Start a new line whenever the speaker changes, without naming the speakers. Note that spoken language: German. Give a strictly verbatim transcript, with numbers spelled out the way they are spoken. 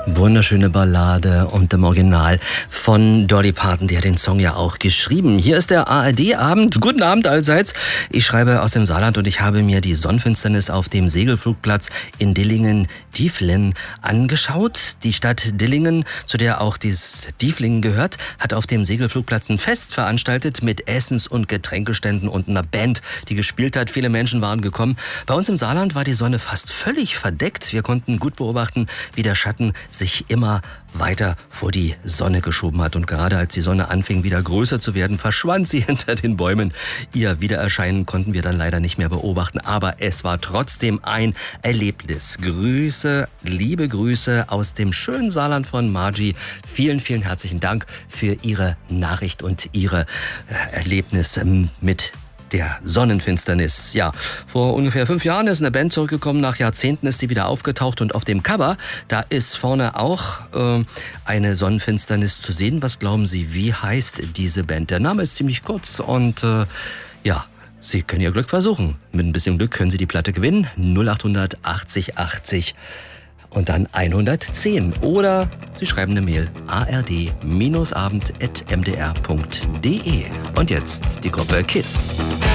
Wunderschöne Ballade und im Original von Dolly Parton, die hat den Song ja auch geschrieben. Hier ist der A R D-Abend. Guten Abend allseits. Ich schreibe aus dem Saarland und ich habe mir die Sonnenfinsternis auf dem Segelflugplatz in Dillingen-Dieflen angeschaut. Die Stadt Dillingen, zu der auch dieses Dieflingen gehört, hat auf dem Segelflugplatz ein Fest veranstaltet mit Essens- und Getränkeständen und einer Band, die gespielt hat. Viele Menschen waren gekommen. Bei uns im Saarland war die Sonne fast völlig verdeckt. Wir konnten gut beobachten, wie der Schatten sich immer weiter vor die Sonne geschoben hat. Und gerade als die Sonne anfing, wieder größer zu werden, verschwand sie hinter den Bäumen. Ihr Wiedererscheinen konnten wir dann leider nicht mehr beobachten, aber es war trotzdem ein Erlebnis. Grüße, liebe Grüße aus dem schönen Saarland von Margie. Vielen, vielen herzlichen Dank für Ihre Nachricht und Ihre Erlebnis mit der Sonnenfinsternis. Ja, vor ungefähr fünf Jahren ist eine Band zurückgekommen. Nach Jahrzehnten ist sie wieder aufgetaucht und auf dem Cover, da ist vorne auch äh, eine Sonnenfinsternis zu sehen. Was glauben Sie, wie heißt diese Band? Der Name ist ziemlich kurz und äh, ja, Sie können Ihr Glück versuchen. Mit ein bisschen Glück können Sie die Platte gewinnen. null acht achtzig achtzig und dann hundertzehn. Oder Sie schreiben eine Mail a r d abend at m d r punkt d e. Und jetzt die Gruppe KISS.